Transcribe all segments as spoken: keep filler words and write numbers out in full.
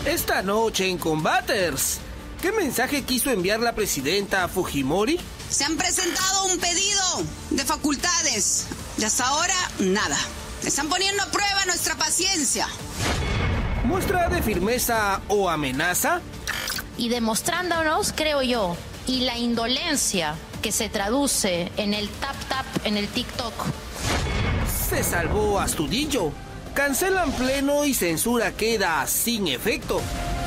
Esta noche en Combaters, ¿qué mensaje quiso enviar la presidenta Fujimori? Se han presentado un pedido de facultades y hasta ahora nada. Están poniendo a prueba nuestra paciencia. ¿Muestra de firmeza o amenaza? Y demostrándonos, creo yo, y la indolencia que se traduce en el tap-tap en el TikTok. Se salvó Astudillo. Cancelan pleno y censura queda sin efecto.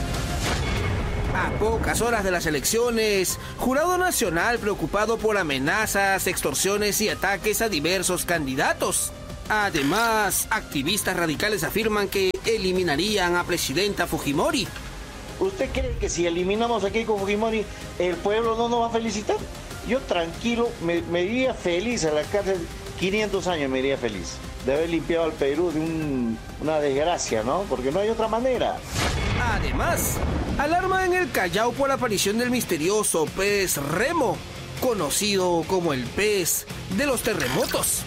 A pocas horas de las elecciones, Jurado Nacional preocupado por amenazas, extorsiones y ataques a diversos candidatos. Además, activistas radicales afirman que eliminarían a presidenta Fujimori. ¿Usted cree que si eliminamos a Keiko Fujimori, el pueblo no nos va a felicitar? Yo tranquilo, me, me iría feliz a la cárcel, quinientos años me iría feliz, de haber limpiado al Perú de un, una desgracia, ¿no? Porque no hay otra manera. Además, alarma en el Callao por la aparición del misterioso pez remo, conocido como el pez de los terremotos.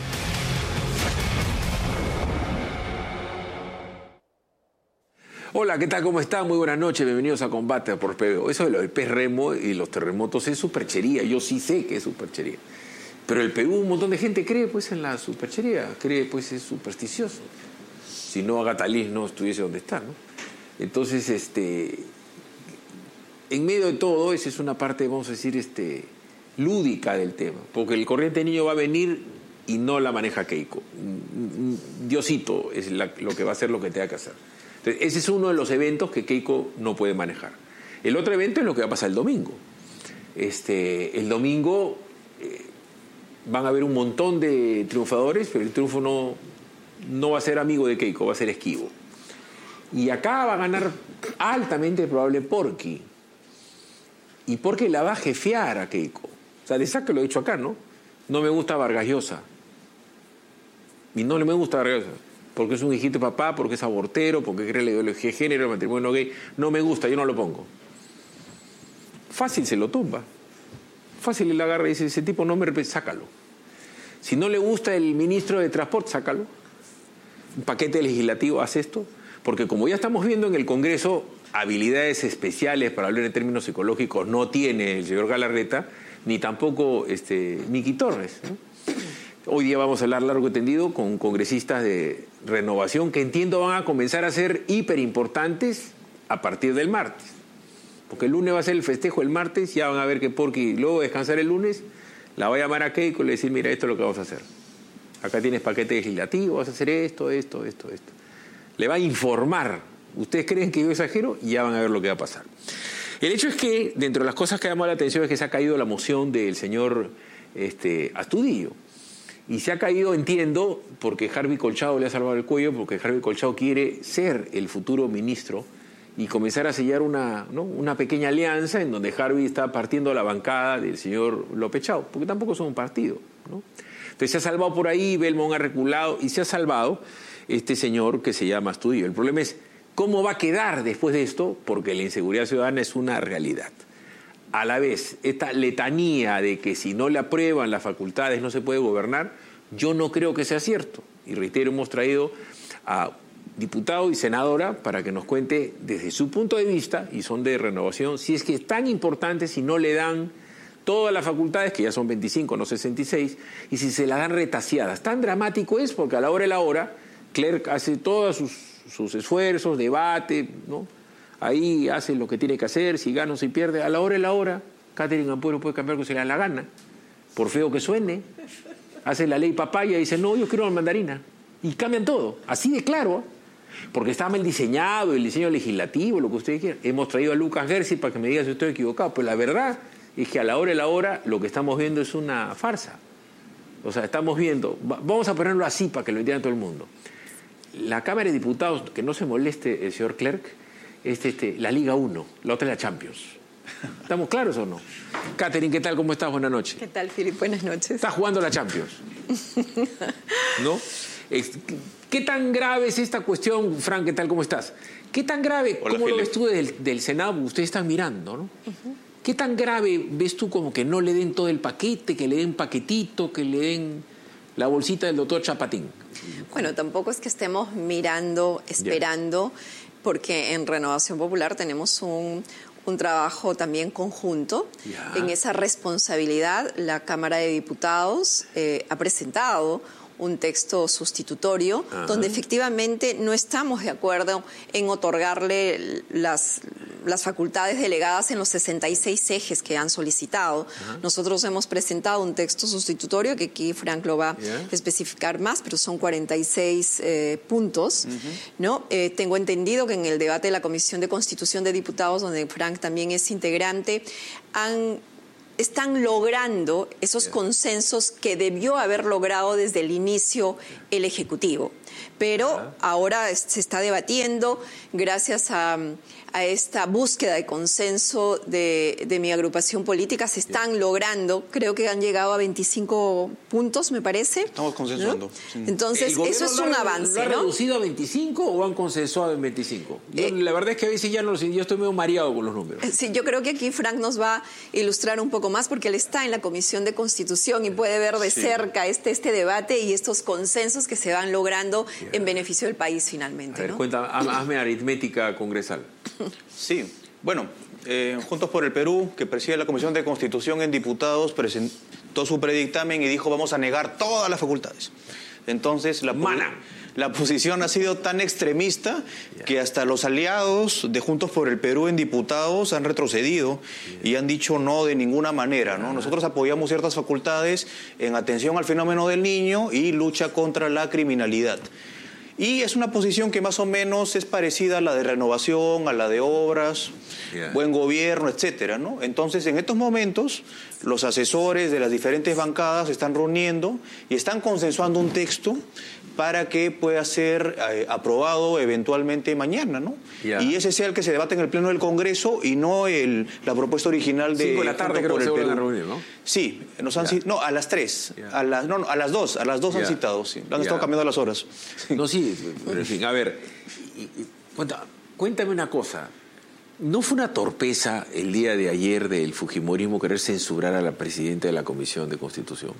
Hola, ¿qué tal? ¿Cómo están? Muy buenas noches, bienvenidos a Combate por P B O. Eso de lo del pez remo y los terremotos es superchería, yo sí sé que es superchería. Pero el Perú, un montón de gente cree pues en la superchería, cree pues es supersticioso. Si no, Agatha Liz no estuviese donde está, ¿no? Entonces, este, en medio de todo, esa es una parte, vamos a decir, este, lúdica del tema, porque el corriente niño va a venir y no la maneja Keiko. Diosito es la, lo que va a hacer lo que tenga que hacer. Entonces, ese es uno de los eventos que Keiko no puede manejar. El otro evento es lo que va a pasar el domingo. Este, el domingo eh, van a haber un montón de triunfadores, pero el triunfo no, no va a ser amigo de Keiko, va a ser esquivo. Y acá va a ganar altamente probable Porky. Y Porky la va a jefear a Keiko. O sea, de esa que lo he dicho acá, ¿no? No me gusta Vargas Llosa. Y no le me gusta Vargas Llosa. Porque es un hijito de papá, porque es abortero, porque cree en la ideología de género, el matrimonio gay. No me gusta, yo no lo pongo. Fácil se lo tumba. Fácil le agarra y dice, ese tipo no me representa, sácalo. Si no le gusta el ministro de Transporte, sácalo. Un paquete legislativo hace esto. Porque como ya estamos viendo en el Congreso, habilidades especiales para hablar en términos psicológicos no tiene el señor Galarreta, ni tampoco este, Miki Torres, ¿no? Hoy día vamos a hablar largo y tendido con congresistas de renovación que entiendo van a comenzar a ser hiper importantes a partir del martes. Porque el lunes va a ser el festejo, el martes ya van a ver que Porky, luego de descansar el lunes, la va a llamar a Keiko y le decir, mira, esto es lo que vamos a hacer. Acá tienes paquete legislativo, vas a hacer esto, esto, esto, esto. Le va a informar. ¿Ustedes creen que yo exagero? Y ya van a ver lo que va a pasar. El hecho es que, dentro de las cosas que llamó la atención, es que se ha caído la moción del señor este, Astudillo. Y se ha caído, entiendo, porque Harvey Colchado le ha salvado el cuello, porque Harvey Colchado quiere ser el futuro ministro y comenzar a sellar una, ¿no? una pequeña alianza en donde Harvey está partiendo la bancada del señor López Chao, porque tampoco son un partido, ¿no? Entonces se ha salvado por ahí, Belmont ha reculado y se ha salvado este señor que se llama Astudillo. El problema es cómo va a quedar después de esto, porque la inseguridad ciudadana es una realidad. A la vez, esta letanía de que si no le aprueban las facultades no se puede gobernar, yo no creo que sea cierto. Y reitero, hemos traído a diputado y senadora para que nos cuente desde su punto de vista, y son de renovación, si es que es tan importante si no le dan todas las facultades, que ya son veinticinco, no sesenta y seis, y si se las dan retaseadas. Tan dramático es porque a la hora de la hora, Clerc hace todos sus, sus esfuerzos, debate, ¿no? Ahí hace lo que tiene que hacer, si gana o si pierde. A la hora de la hora, Catherine Ampuero puede cambiar lo que se le da la gana, por feo que suene. Hace la ley papaya y dice, no, yo quiero la mandarina. Y cambian todo, así de claro. Porque está mal diseñado, el diseño legislativo, lo que ustedes quieran. Hemos traído a Lucas Gersi para que me diga si estoy equivocado. Pero la verdad es que a la hora de la hora lo que estamos viendo es una farsa. O sea, estamos viendo, vamos a ponerlo así para que lo entienda todo el mundo. La Cámara de Diputados, que no se moleste el señor Clerc, es este, la Liga uno, la otra es la Champions. ¿Estamos claros o no? Catherine, ¿qué tal? ¿Cómo estás? Buenas noches. ¿Qué tal, Philip? Buenas noches. Estás jugando la Champions, ¿no? ¿Qué tan grave es esta cuestión, Frank? ¿Qué tal? ¿Cómo estás? ¿Qué tan grave, Hola, cómo Philip. lo ves tú del, del Senado? Ustedes están mirando, ¿no? Uh-huh. ¿Qué tan grave ves tú como que no le den todo el paquete, que le den paquetito, que le den la bolsita del doctor Chapatín? Bueno, tampoco es que estemos mirando, esperando. Yeah. porque en Renovación Popular tenemos un, un trabajo también conjunto. Ya. En esa responsabilidad, la Cámara de Diputados eh, ha presentado un texto sustitutorio. Ajá. Donde efectivamente no estamos de acuerdo en otorgarle las, las facultades delegadas en los sesenta y seis ejes que han solicitado. Ajá. Nosotros hemos presentado un texto sustitutorio que aquí Frank lo va a yeah. especificar más, pero son cuarenta y seis eh, puntos. Uh-huh. ¿No? Eh, tengo entendido que en el debate de la Comisión de Constitución de Diputados, donde Frank también es integrante, han... están logrando esos yeah. consensos que debió haber logrado desde el inicio el Ejecutivo. Pero uh-huh. ahora se está debatiendo gracias a, a esta búsqueda de consenso de, de mi agrupación política. Se están yeah. logrando, creo que han llegado a veinticinco puntos, me parece. Estamos consensuando. ¿No? Sí. Entonces, eso es un avance, ¿lo ha ¿no? reducido a veinticinco o han consensuado en veinticinco? Yo, eh, la verdad es que a veces ya no, yo estoy medio mareado con los números. Sí, yo creo que aquí Frank nos va a ilustrar un poco más porque él está en la Comisión de Constitución y puede ver de sí. cerca este, este debate y estos consensos que se van logrando yeah. en beneficio del país finalmente. A ver, ¿no? cuenta, hazme aritmética congresal. Sí, bueno, eh, Juntos por el Perú, que preside la Comisión de Constitución en Diputados, presentó su predictamen y dijo vamos a negar todas las facultades. Entonces, la, la posición ha sido tan extremista yeah. que hasta los aliados de Juntos por el Perú en Diputados han retrocedido yeah. y han dicho no de ninguna manera, ¿no? Uh-huh. Nosotros apoyamos ciertas facultades en atención al fenómeno del niño y lucha contra la criminalidad. Y es una posición que más o menos es parecida a la de Renovación, a la de Obras, yeah. Buen Gobierno, etcétera, ¿no? Entonces, en estos momentos, los asesores de las diferentes bancadas se están reuniendo y están consensuando un texto para que pueda ser eh, aprobado eventualmente mañana, ¿no? Yeah. Y ese sea el que se debate en el Pleno del Congreso y no el, la propuesta original de... Cinco de la tarde creo que se vuelven a reunir, ¿no? Sí, nos han yeah. no, a las tres, yeah. a las, no, no, a las dos, a las dos yeah. han citado, sí, han yeah. estado cambiando las horas. Sí. No, sí, pero en fin, a ver, cuéntame, cuéntame una cosa. ¿No fue una torpeza el día de ayer del fujimorismo querer censurar a la presidenta de la Comisión de Constitución?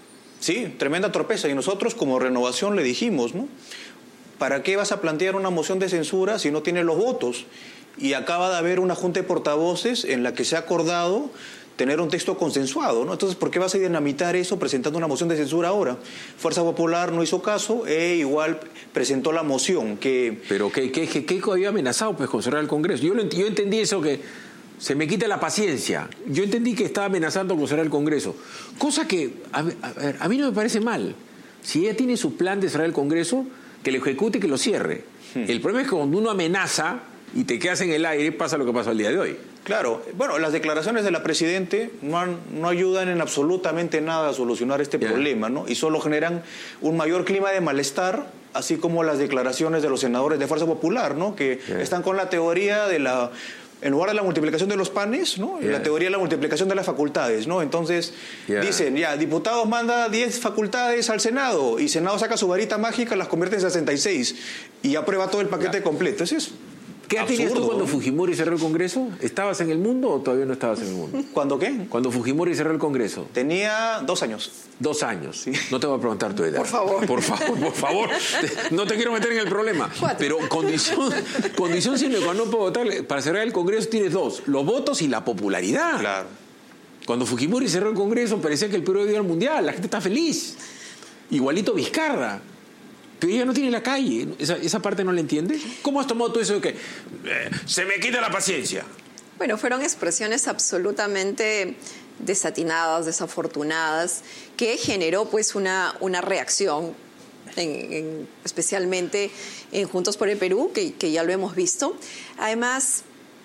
Sí, tremenda torpeza. Y nosotros como Renovación le dijimos, ¿no? ¿Para qué vas a plantear una moción de censura si no tienes los votos? Y acaba de haber una junta de portavoces en la que se ha acordado tener un texto consensuado, ¿no? Entonces, ¿por qué vas a dinamitar eso presentando una moción de censura ahora? Fuerza Popular no hizo caso e igual presentó la moción que... Pero ¿qué, qué, qué, qué había amenazado pues con cerrar el Congreso? Yo, lo, yo entendí eso que... Se me quita la paciencia. Yo entendí que estaba amenazando con cerrar el Congreso. Cosa que, a, a, ver, a mí no me parece mal. Si ella tiene su plan de cerrar el Congreso, que lo ejecute y que lo cierre. Hmm. El problema es que cuando uno amenaza y te quedas en el aire, pasa lo que pasó el día de hoy. Claro. Bueno, las declaraciones de la Presidente no, han, no ayudan en absolutamente nada a solucionar este yeah. problema, ¿no? Y solo generan un mayor clima de malestar, así como las declaraciones de los senadores de Fuerza Popular, ¿no? Que yeah. están con la teoría de la... En lugar de la multiplicación de los panes, ¿no? Yeah. La teoría de la multiplicación de las facultades, ¿no? Entonces, yeah. dicen, ya, diputados manda diez facultades al Senado y Senado saca su varita mágica, las convierte en sesenta y seis y aprueba todo el paquete yeah. completo. Eso es ¿Qué edad tenías tú cuando Fujimori cerró el Congreso? ¿Estabas en el mundo o todavía no estabas en el mundo? ¿Cuándo qué? Cuando Fujimori cerró el Congreso. Tenía dos años. Dos años. Sí. No te voy a preguntar tu edad. Por favor. Por favor, por favor. No te quiero meter en el problema. Cuatro. Pero condición, condición sine qua non para votar, para cerrar el Congreso tienes dos: los votos y la popularidad. Claro. Cuando Fujimori cerró el Congreso parecía que el Perú iba al mundial. La gente está feliz. Igualito Vizcarra. Pero ella no tiene la calle. ¿Esa, esa parte no la entiende? ¿Cómo has tomado tú eso de que eh, se me quita la paciencia? Bueno, fueron expresiones absolutamente desatinadas, desafortunadas, que generó pues una, una reacción, en, en, especialmente en Juntos por el Perú, que, que ya lo hemos visto. Además,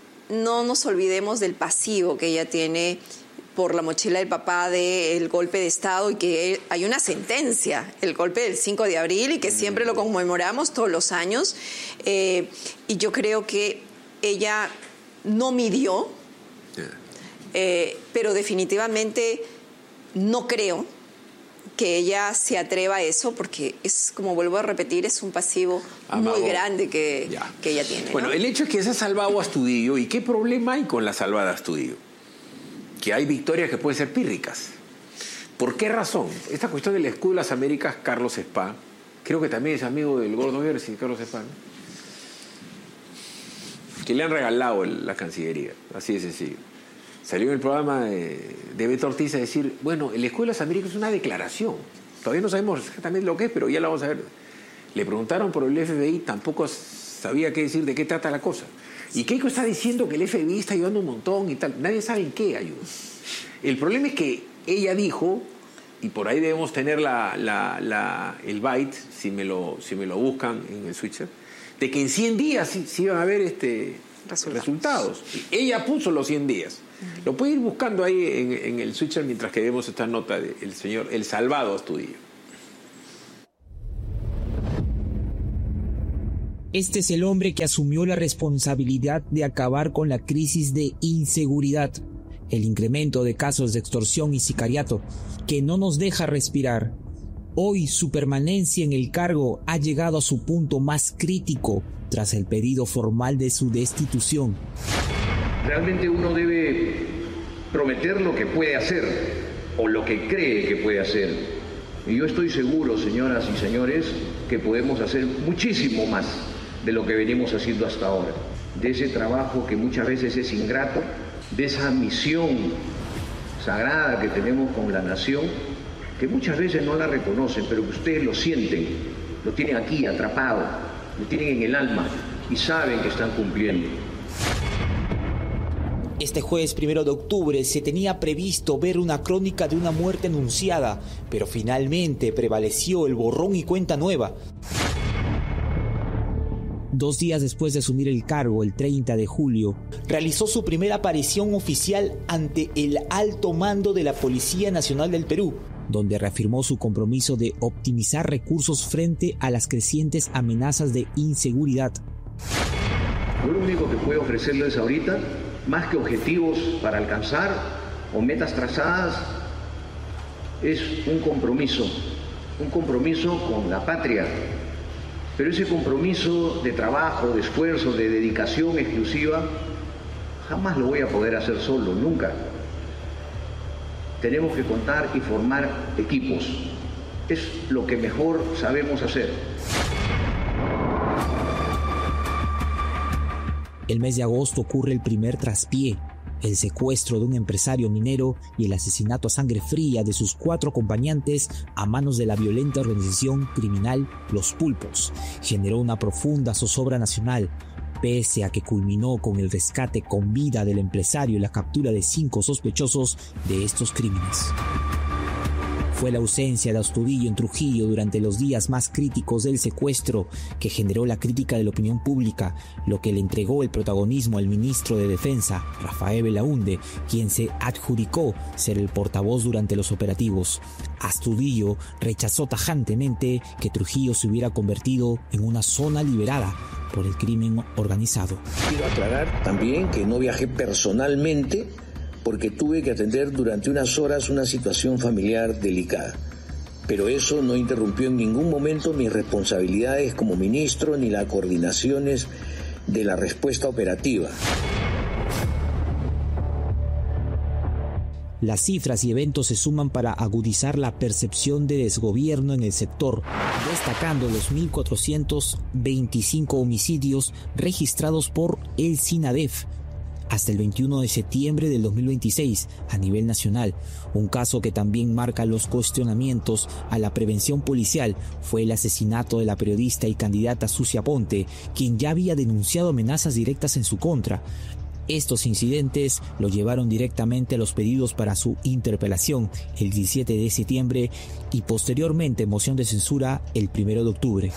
no nos olvidemos del pasivo que ella tiene por la mochila del papá del golpe de Estado y que hay una sentencia, el golpe del cinco de abril, y que siempre lo conmemoramos todos los años. Eh, y yo creo que ella no midió, eh, pero definitivamente no creo que ella se atreva a eso, porque es, como vuelvo a repetir, es un pasivo Amado. muy grande que, que ella tiene. Bueno, ¿no? El hecho es que se ha salvado a Astudillo. ¿Y qué problema hay con la salvada Astudillo? Que hay victorias que pueden ser pírricas. ¿Por qué razón? Esta cuestión del escudo de las Américas, Carlos Spa, creo que también es amigo del Gordo Gersi, Carlos Spa, ¿no? que le han regalado el, la Cancillería, así de sencillo. Salió en el programa de, de Beto Ortiz a decir, bueno, la Escuela de las Américas es una declaración. Todavía no sabemos exactamente lo que es, pero ya la vamos a ver. Le preguntaron por el F B I, tampoco sabía qué decir, de qué trata la cosa. Y Keiko está diciendo que el F B I está ayudando un montón y tal. Nadie sabe en qué ayuda. El problema es que ella dijo, y por ahí debemos tener la, la, la, el byte, si me, lo, si me lo buscan en el switcher, de que en cien días sí, sí iban a haber este, resultados. resultados. Ella puso los cien días. Uh-huh. Lo puede ir buscando ahí en, en el switcher mientras que vemos esta nota del señor El Salvado Astudillo. Este es el hombre que asumió la responsabilidad de acabar con la crisis de inseguridad, el incremento de casos de extorsión y sicariato, que no nos deja respirar. Hoy su permanencia en el cargo ha llegado a su punto más crítico tras el pedido formal de su destitución. Realmente uno debe prometer lo que puede hacer o lo que cree que puede hacer. Y yo estoy seguro, señoras y señores, que podemos hacer muchísimo más de lo que venimos haciendo hasta ahora. De ese trabajo que muchas veces es ingrato, de esa misión sagrada que tenemos con la nación, que muchas veces no la reconocen, pero que ustedes lo sienten, lo tienen aquí atrapado, lo tienen en el alma y saben que están cumpliendo. Este jueves primero de octubre se tenía previsto ver una crónica de una muerte anunciada, pero finalmente prevaleció el borrón y cuenta nueva. Dos días después de asumir el cargo, el treinta de julio, realizó su primera aparición oficial ante el alto mando de la Policía Nacional del Perú, donde reafirmó su compromiso de optimizar recursos frente a las crecientes amenazas de inseguridad. Yo lo único que puedo ofrecerles ahorita, más que objetivos para alcanzar o metas trazadas, es un compromiso, un compromiso con la patria. Pero ese compromiso de trabajo, de esfuerzo, de dedicación exclusiva, jamás lo voy a poder hacer solo, nunca. Tenemos que contar y formar equipos. Es lo que mejor sabemos hacer. El mes de agosto ocurre el primer traspié, el secuestro de un empresario minero y el asesinato a sangre fría de sus cuatro acompañantes a manos de la violenta organización criminal Los Pulpos. Generó una profunda zozobra nacional, pese a que culminó con el rescate con vida del empresario y la captura de cinco sospechosos de estos crímenes. Fue la ausencia de Astudillo en Trujillo durante los días más críticos del secuestro que generó la crítica de la opinión pública, lo que le entregó el protagonismo al ministro de Defensa, Rafael Belaúnde, quien se adjudicó ser el portavoz durante los operativos. Astudillo rechazó tajantemente que Trujillo se hubiera convertido en una zona liberada por el crimen organizado. Quiero aclarar también que no viajé personalmente porque tuve que atender durante unas horas una situación familiar delicada. Pero eso no interrumpió en ningún momento mis responsabilidades como ministro ni las coordinaciones de la respuesta operativa. Las cifras y eventos se suman para agudizar la percepción de desgobierno en el sector, destacando los mil cuatrocientos veinticinco homicidios registrados por el SINADEF hasta el veintiuno de septiembre del dos mil veintiséis a nivel nacional. Un caso que también marca los cuestionamientos a la prevención policial fue el asesinato de la periodista y candidata Sucia Ponte, quien ya había denunciado amenazas directas en su contra. Estos incidentes lo llevaron directamente a los pedidos para su interpelación el diecisiete de septiembre y posteriormente moción de censura el primero de octubre.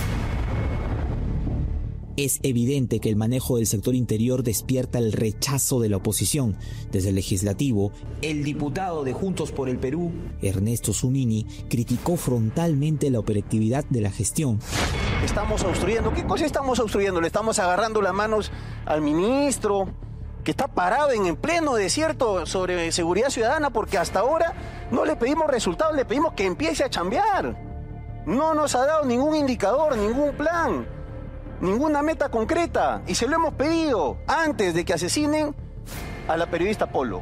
Es evidente que el manejo del sector interior despierta el rechazo de la oposición. Desde el legislativo, el diputado de Juntos por el Perú, Ernesto Zunini, criticó frontalmente la operatividad de la gestión. Estamos obstruyendo. ¿Qué cosa estamos obstruyendo? Le estamos agarrando las manos al ministro, que está parado en el pleno desierto sobre seguridad ciudadana, porque hasta ahora no le pedimos resultados, le pedimos que empiece a chambear. No nos ha dado ningún indicador, ningún plan, ninguna meta concreta, y se lo hemos pedido antes de que asesinen a la periodista Polo.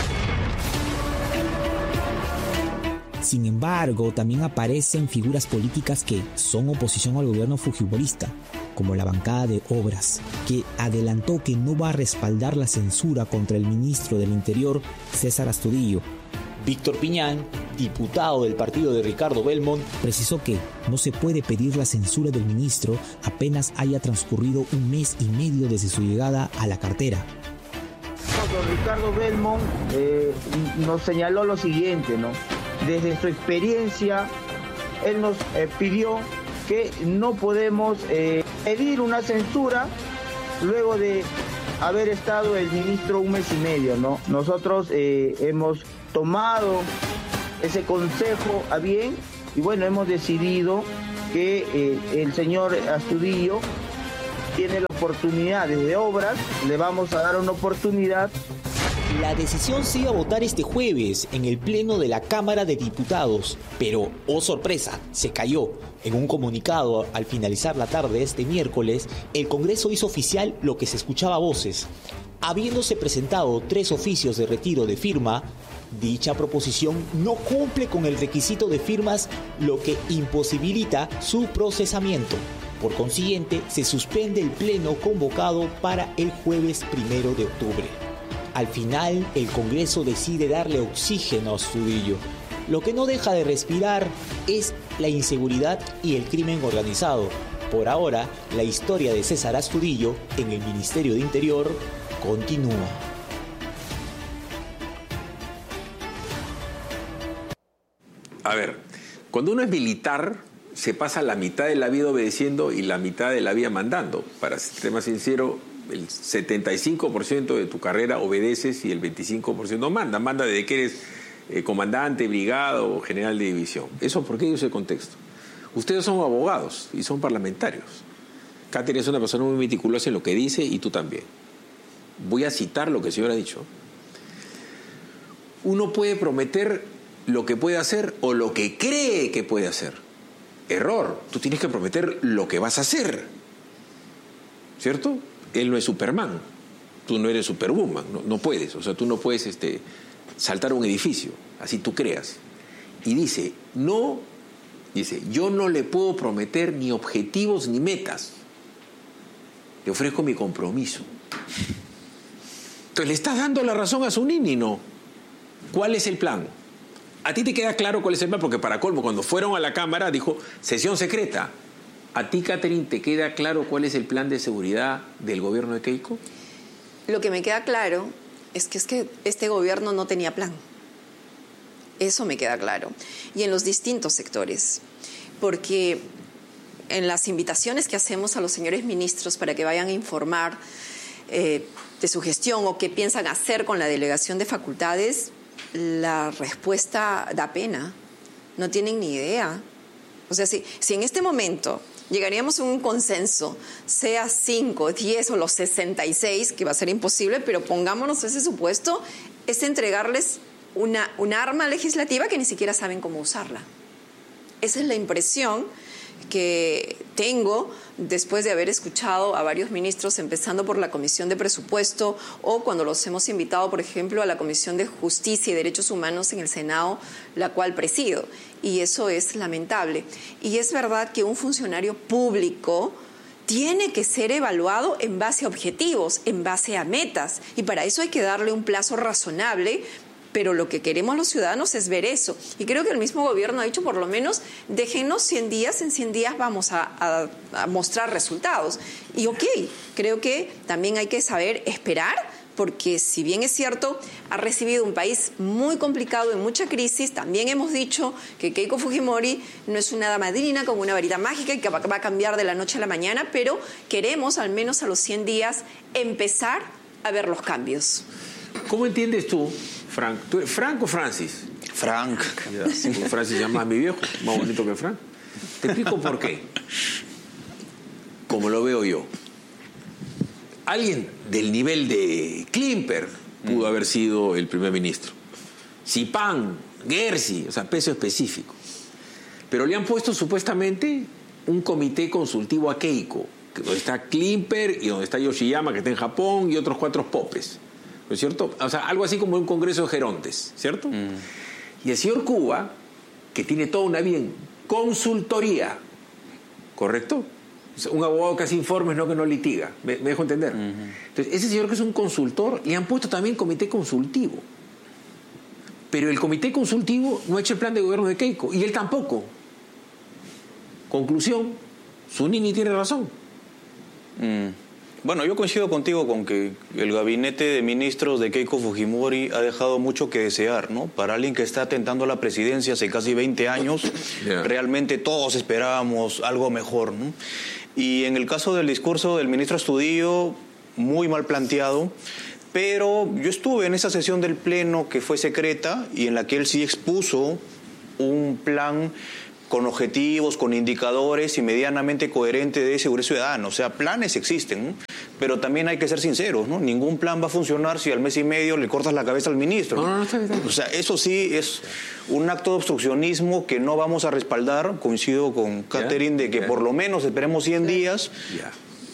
Sin embargo, también aparecen figuras políticas que son oposición al gobierno fujimorista, como la bancada de Obras, que adelantó que no va a respaldar la censura contra el ministro del Interior, César Astudillo. Víctor Piñán, diputado del partido de Ricardo Belmont, precisó que no se puede pedir la censura del ministro apenas haya transcurrido un mes y medio desde su llegada a la cartera. Don Ricardo Belmont eh, nos señaló lo siguiente, ¿no? Desde su experiencia, él nos eh, pidió que no podemos eh, pedir una censura luego de haber estado el ministro un mes y medio, ¿no? Nosotros eh, hemos tomado ese consejo a bien y bueno, hemos decidido que eh, el señor Astudillo tiene la oportunidad desde Obras, le vamos a dar una oportunidad. La decisión se iba a votar este jueves en el Pleno de la Cámara de Diputados, pero, oh sorpresa, se cayó. En un comunicado al finalizar la tarde de este miércoles, el Congreso hizo oficial lo que se escuchaba a voces. Habiéndose presentado tres oficios de retiro de firma, dicha proposición no cumple con el requisito de firmas, lo que imposibilita su procesamiento. Por consiguiente, se suspende el pleno convocado para el jueves primero de octubre. Al final, el Congreso decide darle oxígeno a Astudillo. Lo que no deja de respirar es la inseguridad y el crimen organizado. Por ahora, la historia de César Astudillo en el Ministerio de Interior continúa. A ver, cuando uno es militar, se pasa la mitad de la vida obedeciendo y la mitad de la vida mandando. Para ser más sincero, el setenta y cinco por ciento de tu carrera obedeces y el veinticinco por ciento manda. Manda desde que eres eh, comandante, brigada o general de división. ¿Eso por qué yo ese contexto? Ustedes son abogados y son parlamentarios. Katherine es una persona muy meticulosa en lo que dice y tú también. Voy a citar lo que el señor ha dicho. Uno puede prometer lo que puede hacer o lo que cree que puede hacer. Error. Tú tienes que prometer lo que vas a hacer. ¿Cierto? Él no es Superman. Tú no eres Superwoman. No, no puedes. O sea, tú no puedes este, saltar a un edificio. Así tú creas. Y dice, no, dice, yo no le puedo prometer ni objetivos ni metas. Le ofrezco mi compromiso. Entonces le estás dando la razón a Zunini, ¿no? ¿Cuál es el plan? ¿A ti te queda claro cuál es el plan? Porque para colmo, cuando fueron a la Cámara, dijo sesión secreta. ¿A ti, Katherine, te queda claro cuál es el plan de seguridad del gobierno de Keiko? Lo que me queda claro es que, es que este gobierno no tenía plan. Eso me queda claro. Y en los distintos sectores. Porque en las invitaciones que hacemos a los señores ministros para que vayan a informar eh, de su gestión o qué piensan hacer con la delegación de facultades, la respuesta da pena. No tienen ni idea. O sea, si, si en este momento llegaríamos a un consenso, sea cinco, diez o los sesenta y seis, que va a ser imposible, pero pongámonos ese supuesto, es entregarles una, una arma legislativa que ni siquiera saben cómo usarla. Esa es la impresión que tengo después de haber escuchado a varios ministros, empezando por la Comisión de Presupuesto o cuando los hemos invitado, por ejemplo, a la Comisión de Justicia y Derechos Humanos en el Senado, la cual presido. Y eso es lamentable. Y es verdad que un funcionario público tiene que ser evaluado en base a objetivos, en base a metas. Y para eso hay que darle un plazo razonable. Pero lo que queremos los ciudadanos es ver eso. Y creo que el mismo gobierno ha dicho, por lo menos, déjenos cien días, en cien días vamos a, a, a mostrar resultados. Y ok, creo que también hay que saber esperar, porque si bien es cierto, ha recibido un país muy complicado, en mucha crisis, también hemos dicho que Keiko Fujimori no es una madrina con una varita mágica y que va a cambiar de la noche a la mañana, pero queremos, al menos a los cien días, empezar a ver los cambios. ¿Cómo entiendes tú, Frank? ¿Tú eres Frank o Francis? Frank. Ya, sí, Francis se llama a mi viejo, más bonito que Frank. Te explico por qué. Como lo veo yo. Alguien del nivel de Klimper pudo mm. haber sido el primer ministro. Zipán, Gersi, o sea, peso específico. Pero le han puesto supuestamente un comité consultivo a Keiko, donde está Klimper y donde está Yoshiyama, que está en Japón, y otros cuatro popes. ¿No es cierto? O sea, algo así como un congreso de gerontes, ¿cierto? Mm. Y el señor Cuba, que tiene toda una vida en consultoría, ¿correcto? Un abogado que hace informes, no que no litiga. ¿Me, me dejo entender? Uh-huh. Entonces, ese señor que es un consultor, le han puesto también comité consultivo. Pero el comité consultivo no ha hecho el plan de gobierno de Keiko, y él tampoco. Conclusión, Zunini tiene razón. Mm. Bueno, yo coincido contigo con que el gabinete de ministros de Keiko Fujimori ha dejado mucho que desear, ¿no? Para alguien que está tentando la presidencia hace casi veinte años, yeah. realmente todos esperábamos algo mejor, ¿no? Y en el caso del discurso del ministro Astudillo, muy mal planteado, pero yo estuve en esa sesión del Pleno que fue secreta y en la que él sí expuso un plan con objetivos, con indicadores y medianamente coherente de seguridad ciudadana. O sea, planes existen, ¿no? Pero también hay que ser sinceros, ¿no? Ningún plan va a funcionar si al mes y medio le cortas la cabeza al ministro, ¿no? No, no, está bien. O sea, eso sí es un acto de obstruccionismo que no vamos a respaldar. Coincido con Catherine de que por lo menos esperemos cien días. Ya.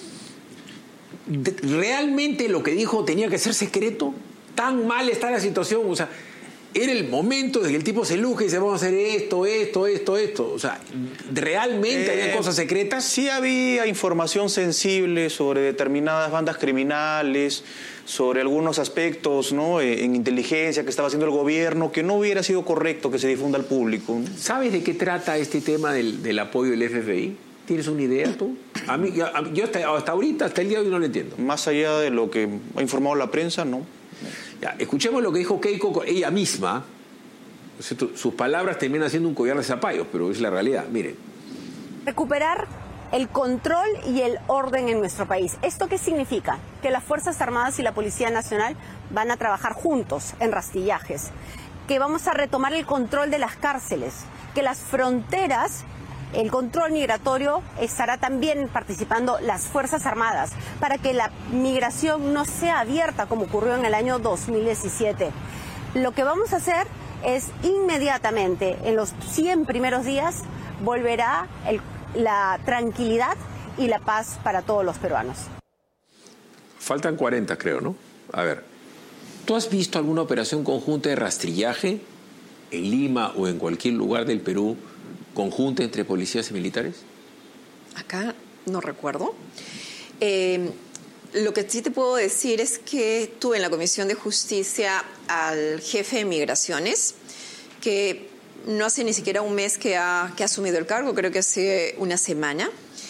¿Realmente lo que dijo tenía que ser secreto? ¿Tan mal está la situación? O sea, era el momento de que el tipo se luja y dice, vamos a hacer esto, esto, esto, esto. O sea, ¿realmente eh, había cosas secretas? Sí había información sensible sobre determinadas bandas criminales, sobre algunos aspectos, ¿no?, en inteligencia que estaba haciendo el gobierno, que no hubiera sido correcto que se difunda al público. ¿Sabes de qué trata este tema del, del apoyo del F B I? ¿Tienes una idea tú? A mí, yo, yo hasta, hasta ahorita, hasta el día de hoy no lo entiendo. Más allá de lo que ha informado la prensa, no. Ya, escuchemos lo que dijo Keiko ella misma. Sus palabras terminan siendo un collar de zapallos, pero es la realidad. Miren. Recuperar el control y el orden en nuestro país. ¿Esto qué significa? Que las Fuerzas Armadas y la Policía Nacional van a trabajar juntos en rastrillajes, que vamos a retomar el control de las cárceles, que las fronteras, el control migratorio, estará también participando las Fuerzas Armadas para que la migración no sea abierta como ocurrió en el año dos mil diecisiete. Lo que vamos a hacer es inmediatamente, en los cien primeros días, volverá el, la tranquilidad y la paz para todos los peruanos. Faltan cuarenta, creo, ¿no? A ver, ¿tú has visto alguna operación conjunta de rastrillaje en Lima o en cualquier lugar del Perú, conjunta entre policías y militares? Acá no recuerdo. Eh, lo que sí te puedo decir es que tuve en la Comisión de Justicia al jefe de Migraciones, que no hace ni siquiera un mes que ha, que ha asumido el cargo, creo que hace una semana,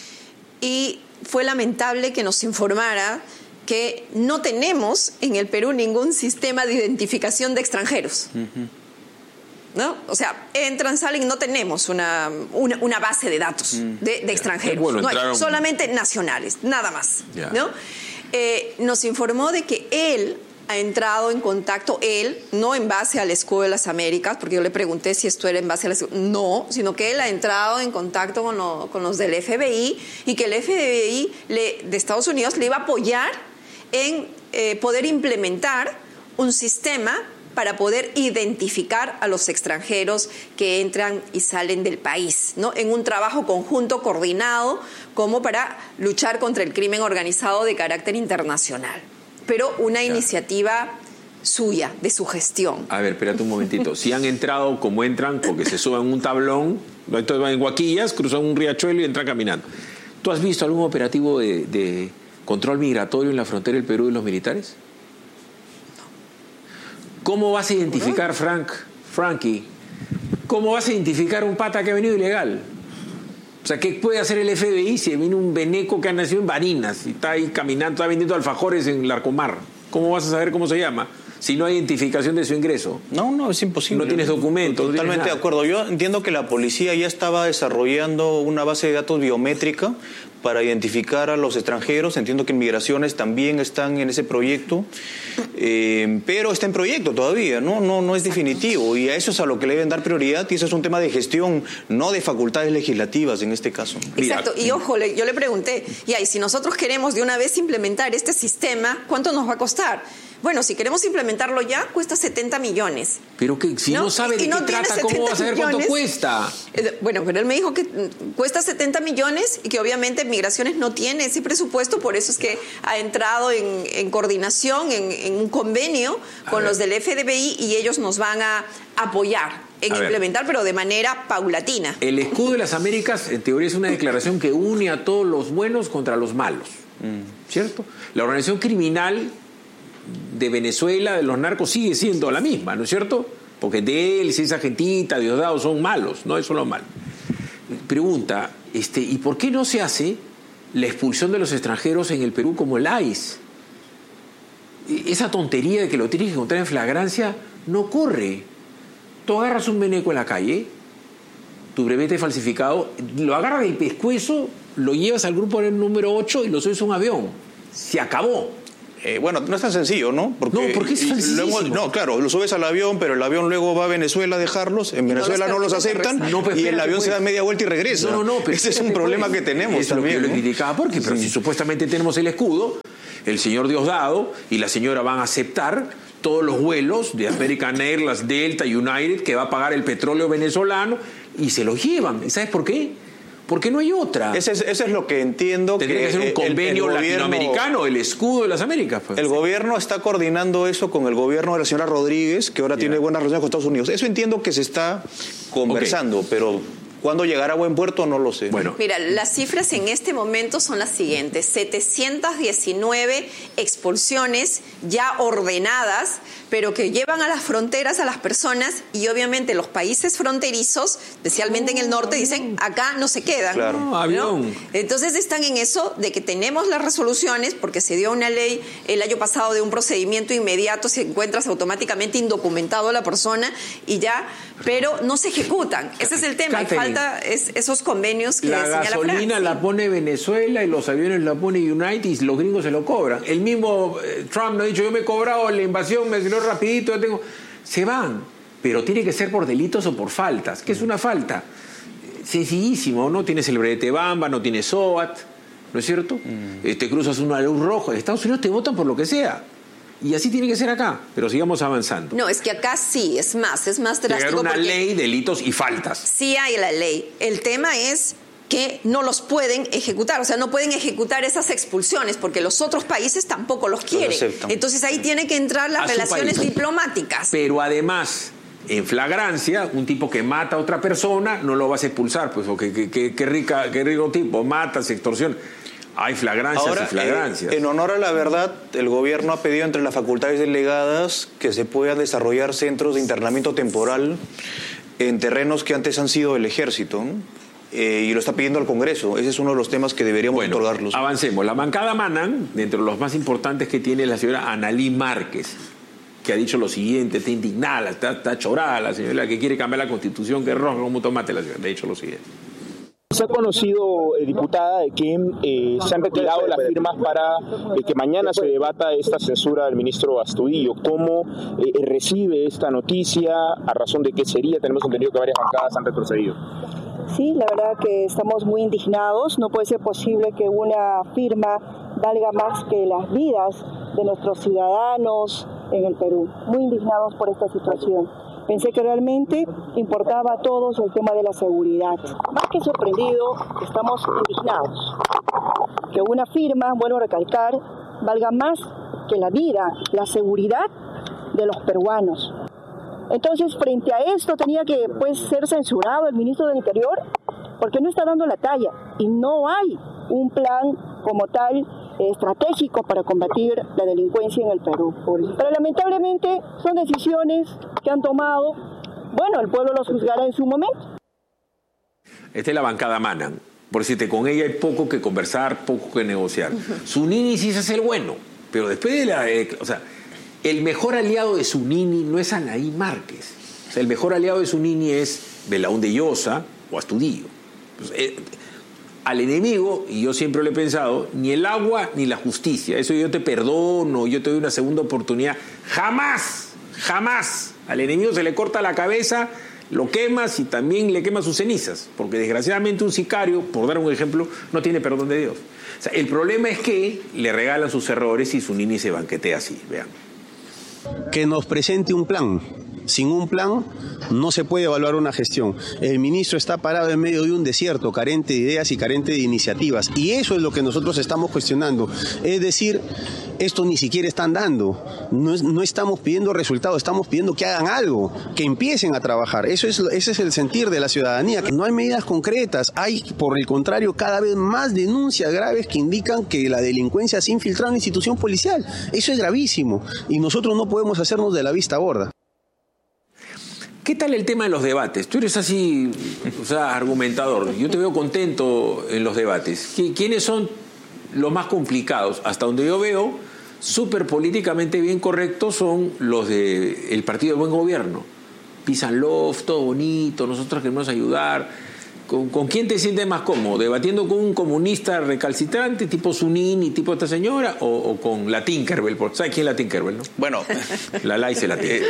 y fue lamentable que nos informara que no tenemos en el Perú ningún sistema de identificación de extranjeros. Uh-huh. ¿No? O sea, entran, salen, no tenemos una, una, una base de datos mm. de, de extranjeros. Bueno, no hay, solamente nacionales, nada más. Yeah. ¿No? Eh, nos informó de que él ha entrado en contacto, él, no en base al Escudo de las Américas, porque yo le pregunté si esto era en base al Escudo, no, sino que él ha entrado en contacto con, lo, con los del F B I y que el F B I le, de Estados Unidos le iba a apoyar en eh, poder implementar un sistema para poder identificar a los extranjeros que entran y salen del país, ¿no? En un trabajo conjunto, coordinado, como para luchar contra el crimen organizado de carácter internacional. Pero una ya. iniciativa suya, de su gestión. A ver, espérate un momentito. Si han entrado como entran, porque se suben un tablón, entonces van en guaquillas, cruzan un riachuelo y entran caminando. ¿Tú has visto algún operativo de, de control migratorio en la frontera del Perú de los militares? ¿Cómo vas a identificar, Frank, Frankie, cómo vas a identificar un pata que ha venido ilegal? O sea, ¿qué puede hacer el F B I si viene un veneco que ha nacido en Barinas y está ahí caminando, está vendiendo alfajores en Larcomar? ¿Cómo vas a saber cómo se llama si no hay identificación de su ingreso? No, no, es imposible. No tienes documentos. Totalmente no tienes de acuerdo. Yo entiendo que la policía ya estaba desarrollando una base de datos biométrica para identificar a los extranjeros. Entiendo que en Migraciones también están en ese proyecto, eh, pero está en proyecto todavía, ¿no? No, no es definitivo, y a eso es a lo que le deben dar prioridad, y eso es un tema de gestión, no de facultades legislativas en este caso. Exacto, y ojo, le, yo le pregunté, ya, y si nosotros queremos de una vez implementar este sistema, ¿cuánto nos va a costar? Bueno, si queremos implementarlo ya, cuesta setenta millones. Pero que si no, no sabe de qué no trata, ¿cómo va a saber millones, cuánto cuesta? Bueno, pero él me dijo que cuesta setenta millones y que obviamente Migraciones no tiene ese presupuesto, por eso es que ha entrado en, en coordinación, en, en un convenio a con ver. los del F B I, y ellos nos van a apoyar en A implementar, ver, pero de manera paulatina. el escudo de las Américas, en teoría, es una declaración que une a todos los buenos contra los malos, ¿cierto? La organización criminal de Venezuela, de los narcos, sigue siendo la misma, ¿no es cierto? Porque de él, si esa gentita, Diosdado, son malos, no, eso es lo malo. Pregunta, este, ¿y por qué no se hace la expulsión de los extranjeros en el Perú como el I C E? Esa tontería de que lo tienes que encontrar en flagrancia no ocurre. Tú agarras un veneco en la calle, tu brevete falsificado, lo agarras del pescuezo, lo llevas al grupo número ocho y lo subes a un avión. Se acabó. Eh, bueno, no es tan sencillo, ¿no? Porque, no, porque es sencillísimo. No, claro, lo subes al avión, pero el avión luego va a Venezuela a dejarlos, en Venezuela no los aceptan, no, pues, y el avión pues. se da media vuelta y regresa. No, no, no. Ese es un problema pues. que tenemos es también. Lo que ¿no? yo le criticaba, porque, pero sí. si supuestamente tenemos el escudo, el señor Diosdado y la señora van a aceptar todos los vuelos de American Airlines, Delta, United, que va a pagar el petróleo venezolano, y se los llevan. ¿Y sabes por qué? Porque no hay otra. Ese es, ese es lo que entiendo. Tendría que, que ser un convenio el, el latinoamericano, gobierno, el escudo de las Américas. Pues. El gobierno está coordinando eso con el gobierno de la señora Rodríguez, que ahora yeah. tiene buenas relaciones con Estados Unidos. Eso entiendo que se está conversando, okay. pero ¿cuándo llegará a buen puerto? No lo sé. Bueno. Mira, las cifras en este momento son las siguientes. setecientas diecinueve expulsiones ya ordenadas, pero que llevan a las fronteras a las personas, y obviamente los países fronterizos, especialmente en el norte, dicen, acá no se quedan. Claro. ¿no? No, avión. Entonces están en eso de que tenemos las resoluciones, porque se dio una ley el año pasado de un procedimiento inmediato, si encuentras automáticamente indocumentado a la persona y ya, pero no se ejecutan. Ese es el tema. Hay falta es, esos convenios que la señala gasolina Francia. La pone Venezuela y los aviones la pone United y los gringos se lo cobran. El mismo eh, Trump no ha dicho, yo me he cobrado la invasión, me salió rapidito, yo tengo... Se van, pero tiene que ser por delitos o por faltas. ¿Qué es una falta? Sencillísimo, ¿no? Tienes el brete Bamba, no tienes SOAT, ¿no es cierto? Mm. Te cruzas una luz roja. En Estados Unidos te votan por lo que sea. Y así tiene que ser acá, pero sigamos avanzando. No, es que acá sí, es más, es más drástico. Llegar una ley, delitos y faltas. Sí hay la ley. El tema es que no los pueden ejecutar, o sea, no pueden ejecutar esas expulsiones porque los otros países tampoco los quieren. Los Entonces ahí tiene que entrar las a relaciones diplomáticas. Pero además, en flagrancia, un tipo que mata a otra persona no lo vas a expulsar, pues, o que, que, que, que rica, qué rico tipo, mata, se extorsiona. Hay flagrancias Ahora, y flagrancias. Eh, en honor a la verdad, el gobierno ha pedido entre las facultades delegadas que se puedan desarrollar centros de internamiento temporal en terrenos que antes han sido del ejército, ¿no? Eh, y lo está pidiendo al Congreso. Ese es uno de los temas que deberíamos bueno, otorgarlos. Avancemos. La bancada Manan, dentro de los más importantes que tiene la señora Analí Márquez, que ha dicho lo siguiente, está indignada, está, está chorada la señora que quiere cambiar la Constitución, que es roja como tomate la señora. Le ha dicho lo siguiente. Se ha conocido, eh, diputada, de que eh, se han retirado las firmas para eh, que mañana se debata esta censura del ministro Astudillo. ¿Cómo eh, recibe esta noticia? ¿A razón de qué sería? Tenemos entendido que varias bancadas han retrocedido. Sí, la verdad que estamos muy indignados. No puede ser posible que una firma valga más que las vidas de nuestros ciudadanos en el Perú. Muy indignados por esta situación. Pensé que realmente importaba a todos el tema de la seguridad. Más que sorprendido, estamos indignados. Que una firma, bueno recalcar, valga más que la vida, la seguridad de los peruanos. Entonces, frente a esto tenía que pues, ser censurado el ministro del Interior porque no está dando la talla y no hay un plan como tal estratégico para combatir la delincuencia en el Perú. Pero lamentablemente son decisiones que han tomado, bueno, el pueblo los juzgará en su momento. Esta es la bancada Manan. Por decirte, con ella hay poco que conversar, poco que negociar. Uh-huh. Zunini sí se hace el bueno, pero después de la... Eh, o sea, el mejor aliado de Zunini no es Anaí Márquez. O sea, el mejor aliado de Zunini es Belaúnde Llosa o Astudillo. Pues, eh, al enemigo, y yo siempre lo he pensado, ni el agua ni la justicia. Eso yo te perdono, yo te doy una segunda oportunidad. Jamás, jamás. Al enemigo se le corta la cabeza, lo quemas y también le quemas sus cenizas. Porque desgraciadamente un sicario, por dar un ejemplo, no tiene perdón de Dios. O sea, el problema es que le regalan sus errores y Zunini se banquetea así, vean. Que nos presente un plan. Sin un plan no se puede evaluar una gestión. El ministro está parado en medio de un desierto, carente de ideas y carente de iniciativas. Y eso es lo que nosotros estamos cuestionando. Es decir, esto ni siquiera están dando. No, es, no estamos pidiendo resultados, estamos pidiendo que hagan algo, que empiecen a trabajar. Eso es, ese es el sentir de la ciudadanía. No hay medidas concretas, hay, por el contrario, cada vez más denuncias graves que indican que la delincuencia se ha infiltrado en la institución policial. Eso es gravísimo y nosotros no podemos hacernos de la vista gorda. ¿Qué tal el tema de los debates? Tú eres así, o sea, argumentador. Yo te veo contento en los debates. ¿Quiénes son los más complicados? Hasta donde yo veo, súper políticamente bien correctos son los del Partido del Buen Gobierno. Peace and love, todo bonito, nosotros queremos ayudar. ¿Con, ¿Con quién te sientes más cómodo? ¿Debatiendo con un comunista recalcitrante, tipo Zunini, tipo esta señora, o, o con la Tinkerbell? ¿Sabes quién es la Tinkerbell, no? Bueno. La Laice la Tinkerbell.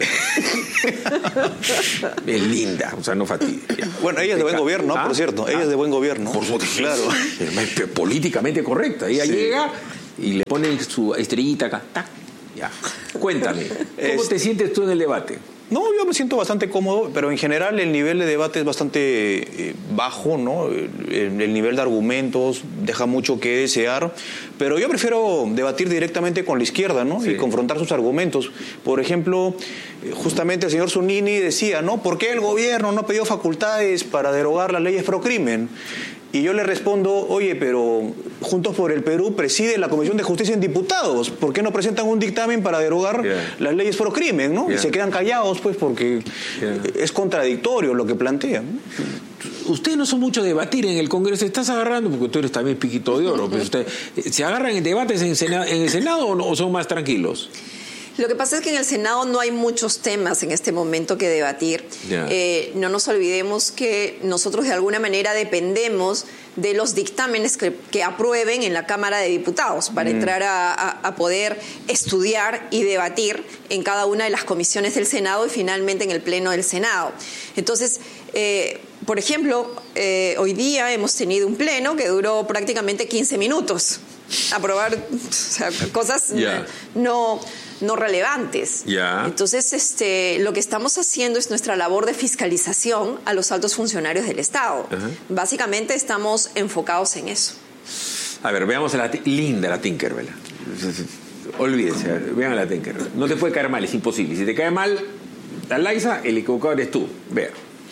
Es linda, o sea, no fastidia. Bueno, ella es de buen gobierno, ¿Ah? por cierto. Ella ah, es de buen gobierno. Por supuesto, claro. Es políticamente correcta. Ella sí. llega y le pone su estrellita acá. ¡Tac! Ya. Cuéntame, ¿cómo es... te sientes tú en el debate? No, yo me siento bastante cómodo, pero en general el nivel de debate es bastante eh, bajo, ¿no? El, el nivel de argumentos deja mucho que desear, pero yo prefiero debatir directamente con la izquierda, ¿no? Sí. Y confrontar sus argumentos. Por ejemplo, justamente el señor Zunini decía, ¿no? ¿Por qué el gobierno no pidió facultades para derogar las leyes pro crimen? Y yo le respondo, oye, pero Juntos por el Perú preside la Comisión de Justicia en Diputados. ¿Por qué no presentan un dictamen para derogar yeah. las leyes pro crimen, ¿no? Yeah. Y se quedan callados, pues, porque yeah. es contradictorio lo que plantean. Ustedes no son mucho de debatir en el Congreso. Estás agarrando, porque tú eres también piquito de oro, pero usted, ¿se agarran en debates en, Sena, en el Senado o, no, o son más tranquilos? Lo que pasa es que en el Senado no hay muchos temas en este momento que debatir. Yeah. Eh, no nos olvidemos que nosotros de alguna manera dependemos de los dictámenes que, que aprueben en la Cámara de Diputados para mm. entrar a, a, a poder estudiar y debatir en cada una de las comisiones del Senado y finalmente en el Pleno del Senado. Entonces, eh, por ejemplo, eh, hoy día hemos tenido un pleno que duró prácticamente quince minutos. Aprobar o sea, cosas yeah. no... no relevantes. Yeah. Entonces, este, lo que estamos haciendo es nuestra labor de fiscalización a los altos funcionarios del Estado. Uh-huh. Básicamente estamos enfocados en eso. A ver, veamos a la linda la Tinkerbell. Olvídense, vean a la Tinkerbell. No te puede caer mal, es imposible. Si te cae mal la Laiza, el equivocado eres tú. Vea.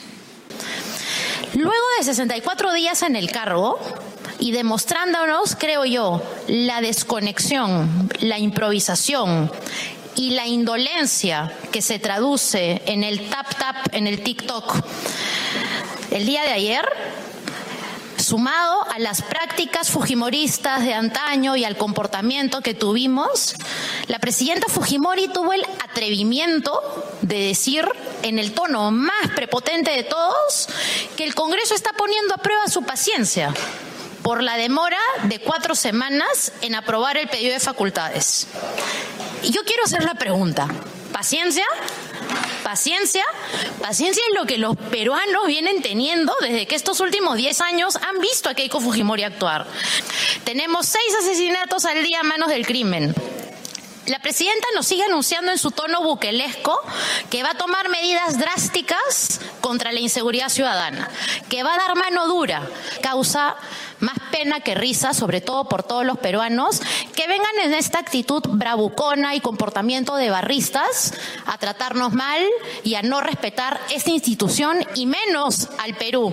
Luego de sesenta y cuatro días en el cargo, y demostrándonos, creo yo, la desconexión, la improvisación y la indolencia que se traduce en el tap-tap, en el TikTok. El día de ayer, sumado a las prácticas fujimoristas de antaño y al comportamiento que tuvimos, la presidenta Fujimori tuvo el atrevimiento de decir, en el tono más prepotente de todos, que el Congreso está poniendo a prueba su paciencia por la demora de cuatro semanas en aprobar el pedido de facultades. Y yo quiero hacer la pregunta, ¿paciencia? ¿Paciencia? Paciencia es lo que los peruanos vienen teniendo desde que estos últimos diez años han visto a Keiko Fujimori actuar. Tenemos seis asesinatos al día a manos del crimen. La presidenta nos sigue anunciando en su tono buquelesco que va a tomar medidas drásticas contra la inseguridad ciudadana, que va a dar mano dura. Causa más pena que risa, sobre todo por todos los peruanos, que vengan en esta actitud bravucona y comportamiento de barristas a tratarnos mal y a no respetar esta institución y menos al Perú.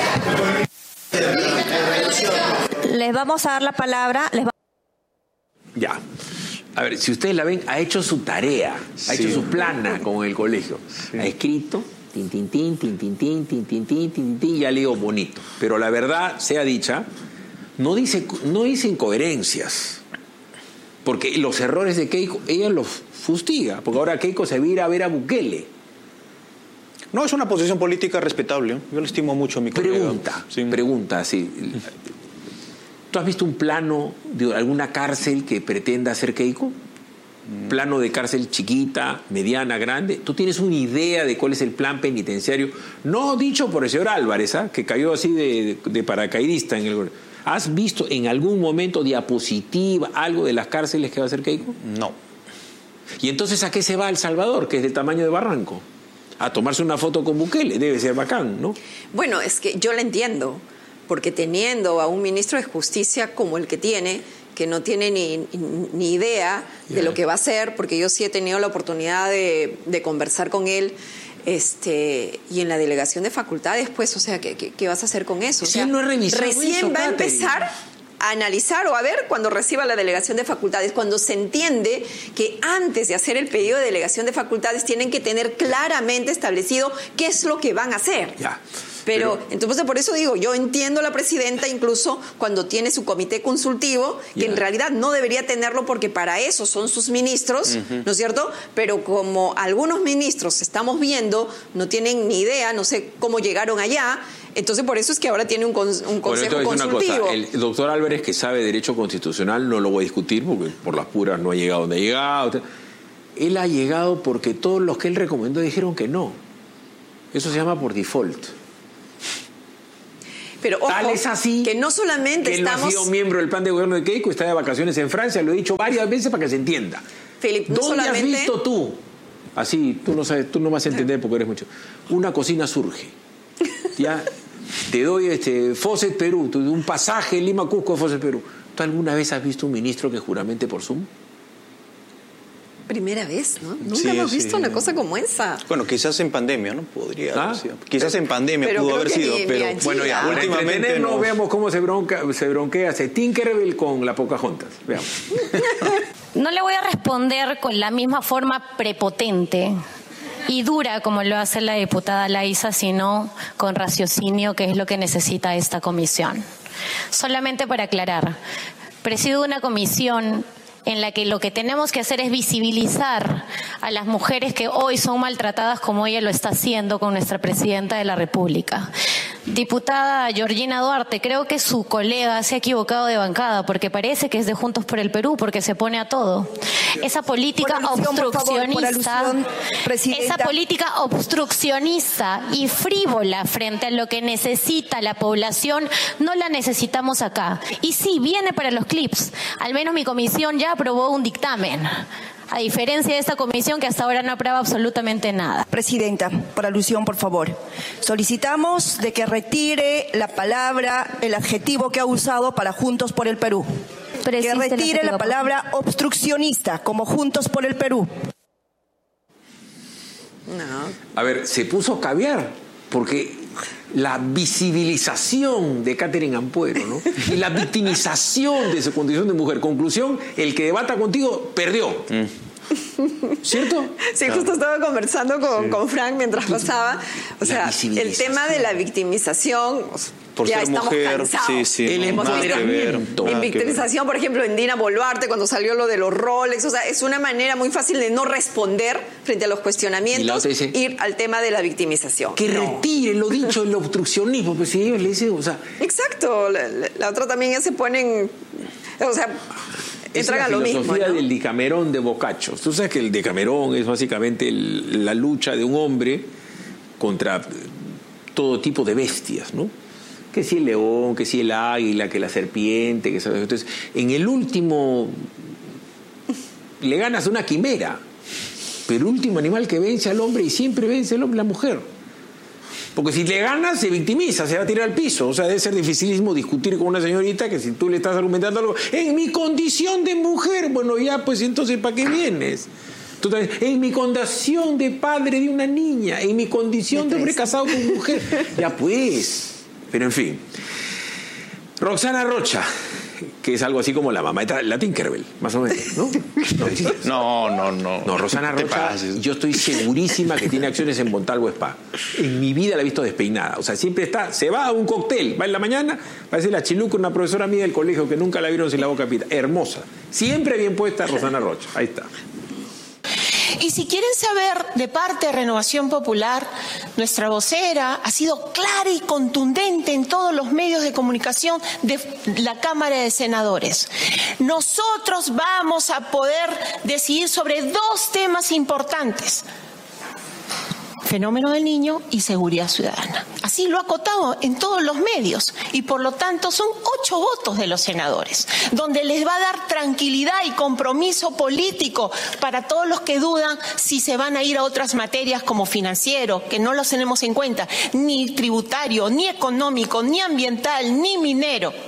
Les vamos a dar la palabra. Les va... Ya. A ver, si ustedes la ven, ha hecho su tarea, sí. ha hecho su plana con el colegio. Sí. Ha escrito, tin, tin, tin, tin, tin, tin, tin, tin, tin, tin, tin, ya leo bonito. Pero la verdad, sea dicha, no dice, no dice incoherencias. Porque los errores de Keiko, ella los fustiga. Porque ahora Keiko se vira a ver a Bukele. No, es una posición política respetable. Yo le estimo mucho a mi colega. Pregunta, sí. pregunta, sí. ¿Tú has visto un plano de alguna cárcel que pretenda hacer Keiko? Mm. Plano de cárcel chiquita, mediana, grande. ¿Tú tienes una idea de cuál es el plan penitenciario? No dicho por el señor Álvarez, ¿eh? que cayó así de, de, de paracaidista en el... ¿Has visto en algún momento diapositiva algo de las cárceles que va a hacer Keiko? No. ¿Y entonces a qué se va El Salvador, que es del tamaño de Barranco? A tomarse una foto con Bukele. Debe ser bacán, ¿no? Bueno, es que yo la entiendo. Porque teniendo a un ministro de Justicia como el que tiene, que no tiene ni, ni idea de yeah. lo que va a hacer, porque yo sí he tenido la oportunidad de, de conversar con él. Este, y en la delegación de facultades, pues, o sea, ¿qué, qué, qué vas a hacer con eso? O sea, sí, no he revisado recién eso, va a Catherine. empezar a analizar o a ver cuando reciba la delegación de facultades, cuando se entiende que antes de hacer el pedido de delegación de facultades tienen que tener claramente establecido qué es lo que van a hacer. Ya. Pero, Pero, entonces, por eso digo, yo entiendo a la presidenta incluso cuando tiene su comité consultivo, que yeah. en realidad no debería tenerlo porque para eso son sus ministros, uh-huh. ¿no es cierto? Pero como algunos ministros estamos viendo, no tienen ni idea, no sé cómo llegaron allá, entonces por eso es que ahora tiene un, con, un consejo bueno, consultivo. Una cosa, el doctor Álvarez, que sabe Derecho Constitucional, no lo voy a discutir porque por las puras no ha llegado donde ha llegado. Él ha llegado porque todos los que él recomendó dijeron que no. Eso se llama por default. Pero ojo, tal es así que no solamente que él estamos... no ha sido miembro del plan de gobierno de Keiko, está de vacaciones en Francia, lo he dicho varias veces para que se entienda. Felipe, no ¿Dónde solamente... has visto tú? Así, tú no sabes, tú no vas a entender porque eres mucho. Una cocina surge. Ya te doy este Fawcett Perú, un pasaje Lima Cusco de Fawcett Perú. ¿Tú alguna vez has visto un ministro que juramente por Zoom? Primera vez, ¿no? Nunca sí, hemos sí, visto una cosa como esa. Bueno, quizás en pandemia, ¿no? Podría ¿Ah? haber sido. Quizás en pandemia pero pudo haber sido, ni, pero ni bueno, ya, últimamente no no. Veamos cómo se, bronca, se bronquea se Tinkerbell con la Pocahontas. Veamos. No le voy a responder con la misma forma prepotente y dura como lo hace la diputada Laisa, sino con raciocinio, que es lo que necesita esta comisión. Solamente para aclarar, presido una comisión en la que lo que tenemos que hacer es visibilizar a las mujeres que hoy son maltratadas como ella lo está haciendo con nuestra presidenta de la República. Diputada Georgina Duarte, creo que su colega se ha equivocado de bancada porque parece que es de Juntos por el Perú porque se pone a todo. Esa política por alusión, obstruccionista, por favor, por alusión, esa política obstruccionista y frívola frente a lo que necesita la población, no la necesitamos acá. Y sí, viene para los clips. Al menos mi comisión ya aprobó un dictamen. A diferencia de esta comisión que hasta ahora no aprueba absolutamente nada. Presidenta, por alusión, por favor. Solicitamos de que retire la palabra, el adjetivo que ha usado para Juntos por el Perú. Que retire la palabra obstruccionista como Juntos por el Perú. No. A ver, se puso a caviar porque la visibilización de Catherine Ampuero, ¿no? Y la victimización de su condición de mujer. Conclusión, el que debata contigo perdió. Mm. ¿Cierto? Sí, justo estaba conversando con, sí. con Frank mientras pasaba. O sea, el tema de la victimización... Por ya ser estamos mujer, cansados. sí, sí, el no, empoderamiento. En victimización, por ejemplo, en Dina Boluarte, cuando salió lo de los Rolex, o sea, es una manera muy fácil de no responder frente a los cuestionamientos, dice, ir al tema de la victimización. Que no. retire lo dicho, el obstruccionismo, pues si ellos le dicen, o sea... Exacto, la, la, la otra también ya se ponen, o sea... Entran a lo mismo. Es la filosofía del Decamerón de Boccaccio. Tú sabes que el Decamerón es básicamente el, la lucha de un hombre contra todo tipo de bestias, ¿no? Que si el león, que si el águila, que la serpiente, que sabes. Entonces, en el último le ganas una quimera, pero el último animal que vence al hombre y siempre vence al hombre, la mujer. Porque si le ganas, se victimiza, se va a tirar al piso. O sea, debe ser dificilísimo discutir con una señorita que si tú le estás argumentando algo, en mi condición de mujer, bueno, ya, pues entonces, ¿para qué vienes? Tú también, en mi condición de padre de una niña, en mi condición de hombre casado con mujer. Ya, pues. Pero en fin. Roxana Rocha, que es algo así como la mamá de la Tinkerbell, más o menos, ¿no? No, no, no. No, Roxana Rocha, yo estoy segurísima que tiene acciones en Montalvo Spa. En mi vida la he visto despeinada. O sea, siempre está, se va a un cóctel, va en la mañana, parece la chiluca, una profesora mía del colegio que nunca la vieron sin la boca pita. Hermosa. Siempre bien puesta Roxana Rocha. Ahí está. Y si quieren saber de parte de Renovación Popular, nuestra vocera ha sido clara y contundente en todos los medios de comunicación de la Cámara de Senadores. Nosotros vamos a poder decidir sobre dos temas importantes: fenómeno del niño y seguridad ciudadana. Así lo ha acotado en todos los medios y por lo tanto son ocho votos de los senadores, donde les va a dar tranquilidad y compromiso político para todos los que dudan si se van a ir a otras materias como financiero, que no los tenemos en cuenta, ni tributario, ni económico, ni ambiental, ni minero.